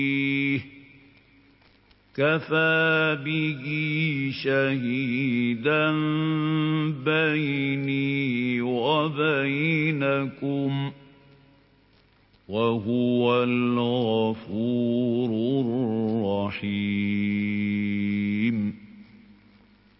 كَفَىٰ بِهِ شَهِيدًا بَيْنِي وَبَيْنَكُمْ ۖ وَهُوَ الْغَفُورُ الرَّحِيمُ